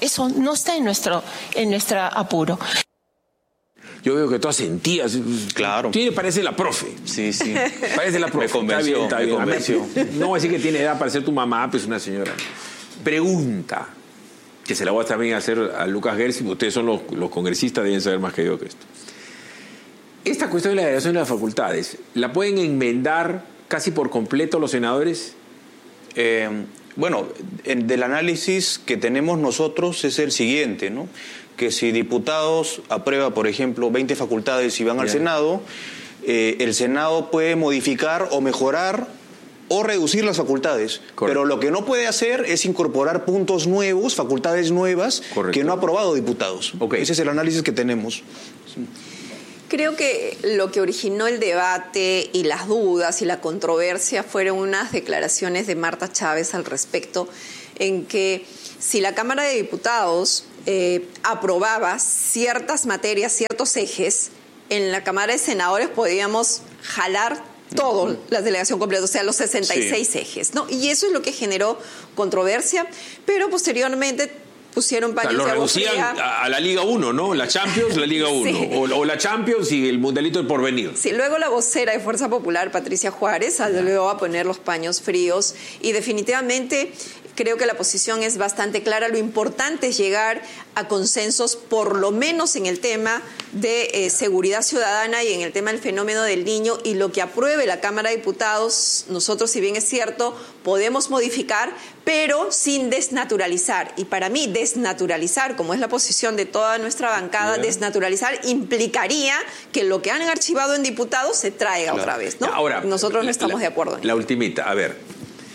Eso no está en nuestro, en nuestra apuro. Yo veo que tú asentías. Claro. Tiene, parece la profe. Sí, sí. Parece la profe. Me convenció, está bien, está me bien. convenció. No voy a decir que tiene edad para ser tu mamá, pues una señora. Pregunta, que se la voy a también hacer a Lucas Gersi, ustedes son los, los congresistas, deben saber más que yo que esto. Esta cuestión de la delegación de las facultades, ¿la pueden enmendar casi por completo los senadores? Eh, bueno, el, del análisis que tenemos nosotros es el siguiente, ¿no? Que si diputados aprueba, por ejemplo, veinte facultades y van al Senado, eh, el Senado puede modificar o mejorar o reducir las facultades. Correcto. Pero lo que no puede hacer es incorporar puntos nuevos, facultades nuevas, Correcto. que no ha aprobado diputados. Okay. Ese es el análisis que tenemos. Sí. Creo que lo que originó el debate y las dudas y la controversia fueron unas declaraciones de Marta Chávez al respecto, en que si la Cámara de Diputados eh, aprobaba ciertas materias, ciertos ejes, en la Cámara de Senadores podíamos jalar todo, uh-huh. la delegación completa, o sea, los sesenta y seis sí. ejes, ¿no? Y eso es lo que generó controversia, pero posteriormente pusieron paños o sea, de agua fría. Lo reducían a, a la Liga uno, ¿no? La Champions, la Liga uno. Sí. O, o la Champions y el Mundialito del Porvenir. Sí, luego la vocera de Fuerza Popular, Patricia Juárez, salió a poner los paños fríos y definitivamente creo que la posición es bastante clara. Lo importante es llegar a consensos, por lo menos en el tema de eh, seguridad ciudadana y en el tema del fenómeno del niño, y lo que apruebe la Cámara de Diputados, nosotros, si bien es cierto, podemos modificar, pero sin desnaturalizar. Y para mí, desnaturalizar, como es la posición de toda nuestra bancada, yeah. desnaturalizar implicaría que lo que han archivado en diputados se traiga claro. otra vez, ¿no? Ahora, nosotros no estamos la, de acuerdo en La eso. ultimita, a ver.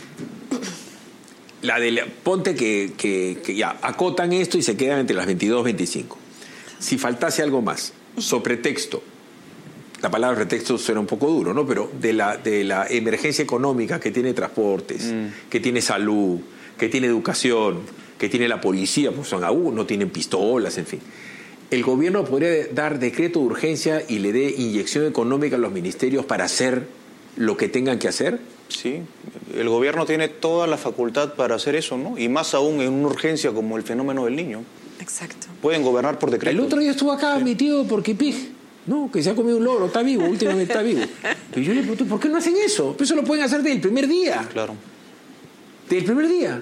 La de la, ponte que, que, que ya acotan esto y se quedan entre las veintidós y veinticinco. Si faltase algo más, sobre pretexto, la palabra pretexto suena un poco duro, ¿no? Pero de la, de la emergencia económica que tiene transportes, mm. que tiene salud, que tiene educación, que tiene la policía, pues son aún, no tienen pistolas, en fin. ¿El gobierno podría dar decreto de urgencia y le dé inyección económica a los ministerios para hacer lo que tengan que hacer? Sí, el gobierno tiene toda la facultad para hacer eso, ¿no? Y más aún en una urgencia como el fenómeno del niño. Exacto. Pueden gobernar por decreto. El otro día estuvo acá sí. mi tío Porquipig, ¿no? Que se ha comido un loro, está vivo, últimamente está vivo. Y yo le pregunté, ¿por qué no hacen eso? Eso lo pueden hacer desde el primer día. Claro. Desde el primer día.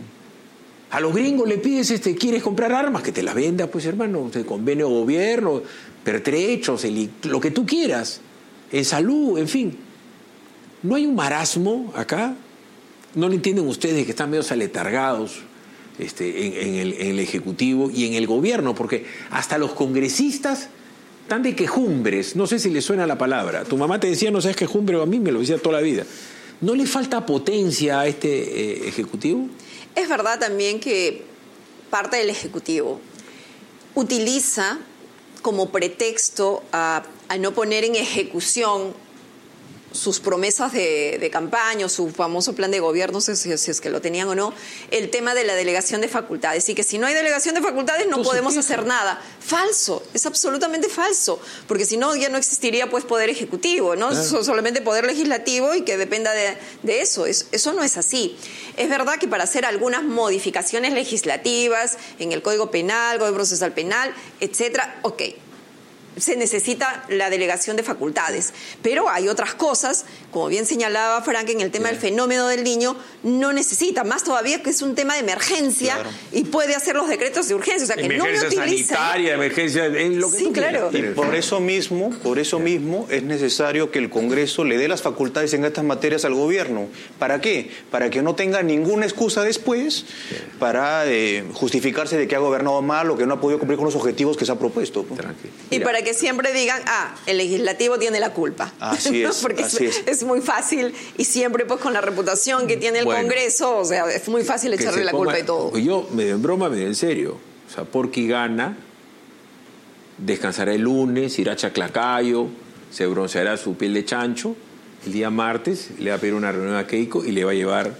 A los gringos le pides, este, ¿quieres comprar armas? Que te las venda, pues hermano, de convenio de gobierno, pertrechos, el, lo que tú quieras, en salud, en fin. ¿No hay un marasmo acá? ¿No lo entienden ustedes que están medio aletargados este, en, en, el, en el Ejecutivo y en el Gobierno? Porque hasta los congresistas están de quejumbres. No sé si les suena la palabra. Tu mamá te decía, no sabes quejumbre, o a mí me lo decía toda la vida. ¿No le falta potencia a este eh, Ejecutivo? Es verdad también que parte del Ejecutivo utiliza como pretexto a, a no poner en ejecución sus promesas de, de campaña, su famoso plan de gobierno, si, si, si es que lo tenían o no, el tema de la delegación de facultades, y que si no hay delegación de facultades no podemos hacer nada. Falso, es absolutamente falso, porque si no ya no existiría pues poder ejecutivo, ¿no? Claro. Solamente poder legislativo y que dependa de, de eso. Es, eso no es así. Es verdad que para hacer algunas modificaciones legislativas en el Código Penal, Código Procesal Penal, etcétera, ok, se necesita la delegación de facultades. Pero hay otras cosas, como bien señalaba Frank, en el tema sí. del fenómeno del niño, no necesita, más todavía que es un tema de emergencia, claro. y puede hacer los decretos de urgencia. O sea, que emergencia no me utiliza, sanitaria, emergencia, en lo que sí, tú claro. Y por eso mismo, por eso mismo es necesario que el Congreso le dé las facultades en estas materias al gobierno. ¿Para qué? Para que no tenga ninguna excusa después sí. para eh, justificarse de que ha gobernado mal o que no ha podido cumplir con los objetivos que se ha propuesto. Tranquilo. Y Mira. para que siempre digan, ah, el legislativo tiene la culpa. Así ¿no? es, Porque así es, es. es muy fácil, y siempre pues con la reputación que tiene el bueno, Congreso, o sea, es muy fácil echarle la culpa de todo. Yo, medio en broma, medio en serio. O sea, Porqui gana, descansará el lunes, irá a Chaclacayo, se bronceará su piel de chancho. El día martes le va a pedir una reunión a Keiko y le va a llevar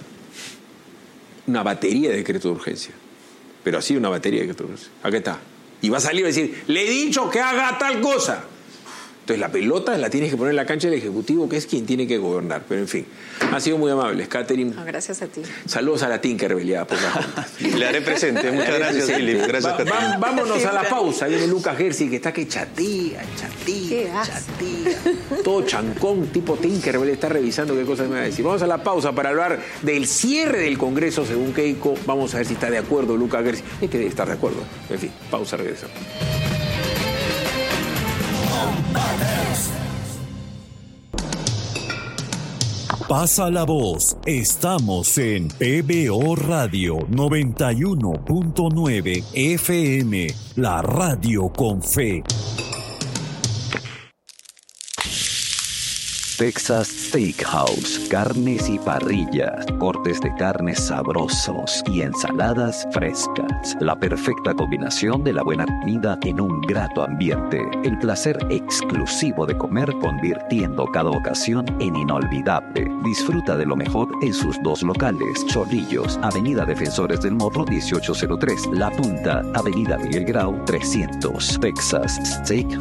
una batería de decreto de urgencia. Pero así una batería de decreto de urgencia. Aquí está. Y va a salir y va a decir, le he dicho que haga tal cosa. Entonces la pelota la tienes que poner en la cancha del Ejecutivo, que es quien tiene que gobernar. Pero en fin, han sido muy amables, Catherine. No, gracias a ti. Saludos a la Tinkerbell, ya, Pocahontas. Le haré presente. Muchas gracias, Philip. Gracias, va, Catherine. va, vámonos a la pausa. Viene Lucas Gersi, que está que chatía, chatía, chatía. Todo chancón, tipo Tinkerbell, está revisando qué cosas me va a decir. Vamos a la pausa para hablar del cierre del Congreso, según Keiko. Vamos a ver si está de acuerdo Lucas Gersi. Es que debe estar de acuerdo. En fin, pausa, regresamos. Pasa la voz, estamos en P B O Radio noventa y uno punto nueve F M, la radio con fe. Texas Steakhouse, carnes y parrillas, cortes de carnes sabrosos y ensaladas frescas. La perfecta combinación de la buena comida en un grato ambiente. El placer exclusivo de comer convirtiendo cada ocasión en inolvidable. Disfruta de lo mejor en sus dos locales. Chorrillos, Avenida Defensores del Morro dieciocho cero tres. La Punta, Avenida Miguel Grau trescientos. Texas Steakhouse.